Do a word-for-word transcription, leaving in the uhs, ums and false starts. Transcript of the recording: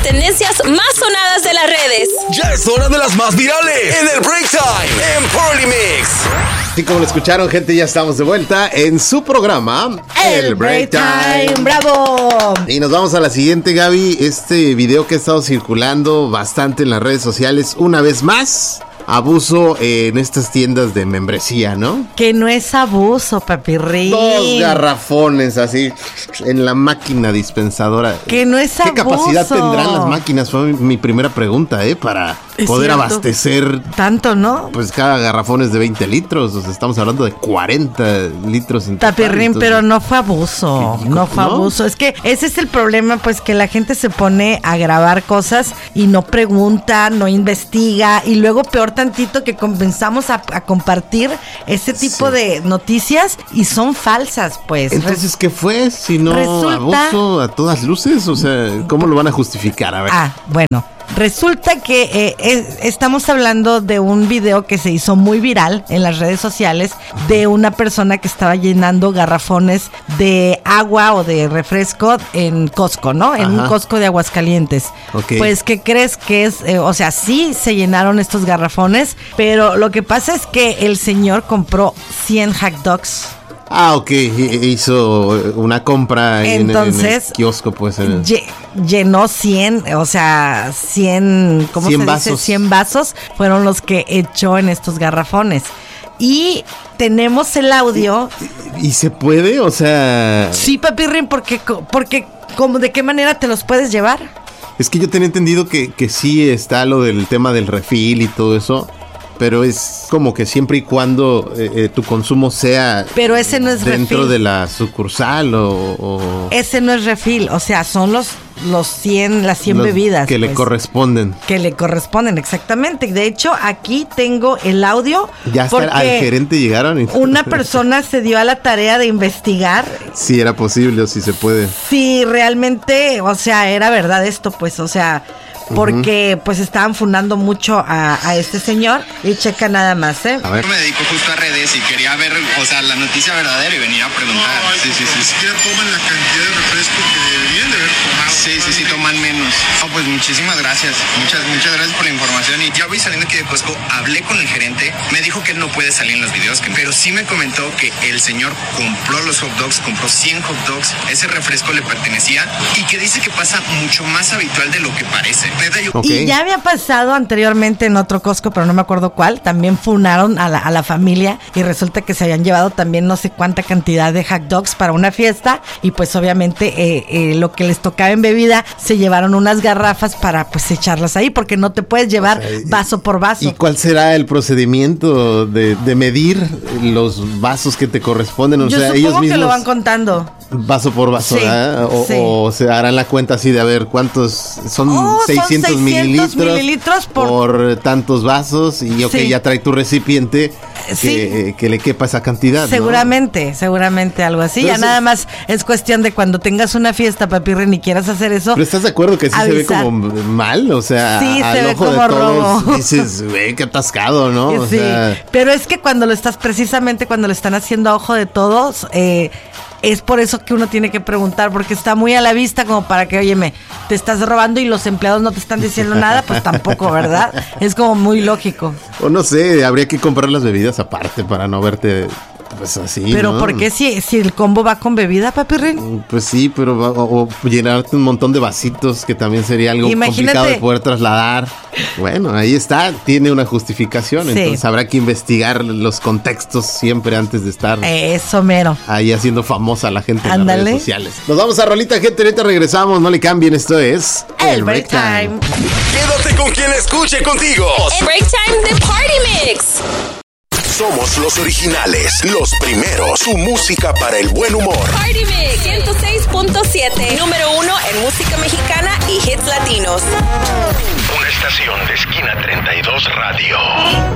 tendencias más sonadas de las redes. Ya es hora de las más virales en el Break Time en Party Mix. Así como lo escucharon, gente, ya estamos de vuelta en su programa El Break Time. ¡Bravo! Y nos vamos a la siguiente, Gaby. Este video que ha estado circulando bastante en las redes sociales, una vez más, abuso en estas tiendas de membresía, ¿no? Que no es abuso, papirrín. Dos garrafones así en la máquina dispensadora. Que no es ¿Qué abuso? capacidad tendrán las máquinas? Fue mi primera pregunta, ¿eh? Para Es poder cierto. abastecer. Tanto, ¿no? Pues cada garrafón es de veinte litros. O sea, estamos hablando de cuarenta litros en total. Papirrín, Entonces, pero no fue abuso, ¿Qué? no fue ¿No? abuso. Es que ese es el problema, pues que la gente se pone a grabar cosas y no pregunta, no investiga y luego peor tantito que comenzamos a, a compartir ese tipo Sí. de noticias y son falsas, pues. Entonces, ¿qué fue? Si no Resulta- abuso a todas luces, o sea, ¿cómo lo van a justificar? A ver. Ah, bueno. Resulta que eh, es- estamos hablando de un video que se hizo muy viral en las redes sociales de una persona que estaba llenando garrafones de agua o de refresco en Costco, ¿no? En un Ajá. Costco de Aguascalientes. Ok. Pues, ¿qué crees que es? Eh, o sea, sí se llenaron estos garrafones, pero lo que pasa es que el señor compró cien hot dogs. Ah, ok, hi- hizo una compra en- en, Entonces, el kiosco, pues. en el- Lle- llenó cien, o sea, cien, ¿cómo cien se vasos. dice? cien vasos fueron los que echó en estos garrafones. Y tenemos el audio. ¿Y se puede? O sea, Sí, papirrín, porque, co- porque como, ¿de qué manera te los puedes llevar? es que yo tenía entendido que, que sí está lo del tema del refil y todo eso, pero es como que siempre y cuando eh, eh, tu consumo sea Pero ese no es dentro refil. de la sucursal o... o Ese no es refil, o sea, son los, los cien, las cien los bebidas. que le pues, corresponden. que le corresponden, exactamente. De hecho, aquí tengo el audio. Ya hasta porque al gerente llegaron. Y una persona se dio a la tarea de investigar si era posible o si se puede. si realmente, o sea, era verdad esto, pues, o sea, porque pues estaban fundando mucho a, a este señor y checa nada más, ¿eh? A ver. Yo me dedico justo a redes y quería ver, o sea, la noticia verdadera y venir a preguntar. Sí, sí, Ni sí. siquiera toman la cantidad de refresco que deberían de haber tomado. Sí, sí, sí, toman menos. No, pues muchísimas gracias. Muchas, muchas gracias por la información. Y ya voy saliendo aquí de Costco, hablé con el gerente, me dijo que él no puede salir en los videos, que- pero sí me comentó que el señor compró los hot dogs, compró cien hot dogs, ese refresco le pertenecía y que dice que pasa mucho más habitual de lo que parece. Neta, yo... Ok. Y ya había pasado anteriormente en otro Costco, pero no me acuerdo cuál. También funaron a la, a la familia y resulta que se habían llevado también no sé cuánta cantidad de hot dogs para una fiesta. Y pues obviamente eh, eh, lo que les tocaba en bebida, se llevaron unas garrafas para pues echarlas ahí, porque no te puedes llevar O sea, y- vaso por vaso. ¿Y cuál será el procedimiento de, de medir los vasos que te corresponden? O Yo sea, supongo ellos mismos que lo van contando. vaso por vaso, Sí, ¿verdad? O, sí. o se harán la cuenta así de a ver cuántos son, Oh, son seiscientos, seiscientos mililitros, mililitros por- por tantos vasos y ok, Sí. ya trae tu recipiente que, Sí. eh, que le quepa esa cantidad, ¿no? Seguramente, seguramente algo así. Pero ya sí- nada más es cuestión de cuando tengas una fiesta, papirren, y quieras hacer eso. Pero ¿estás de acuerdo que sí se ve avisar. como mal? O sea, Sí, al se ve ojo como de todos robo. dices, güey, qué atascado, ¿no? O Sí, sea, pero es que cuando lo estás, precisamente cuando lo están haciendo a ojo de todos, eh, es por eso que uno tiene que preguntar, porque está muy a la vista como para que, óyeme, te estás robando y los empleados no te están diciendo nada, pues tampoco, ¿verdad? Es como muy lógico. o no sé, habría que comprar las bebidas aparte para no verte pues así, Pero ¿no? ¿por qué si, si el combo va con bebida, papirrín? Pues sí, pero va- o, o llenarte un montón de vasitos, que también sería algo Imagínate. complicado de poder trasladar. Bueno, ahí está, tiene una justificación, Sí. entonces habrá que investigar los contextos siempre antes de estar Eso mero. ahí haciendo famosa a la gente en Ándale. las redes sociales. Nos vamos a rolita, gente, ahorita regresamos, no le cambien, esto es El Break Time. Quédate con quien escuche contigo. El Break Time de Party Mix. Somos los originales, los primeros. Tu música para el buen humor. Party Mix ciento seis punto siete. Número uno en música mexicana y hits latinos. Una estación de Esquina treinta y dos Radio.